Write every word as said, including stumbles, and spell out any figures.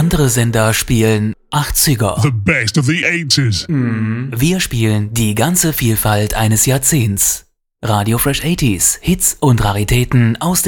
Andere Sender spielen achtziger. The best of the eighties. Wir spielen die ganze Vielfalt eines Jahrzehnts. Radio Fresh achtziger, Hits und Raritäten aus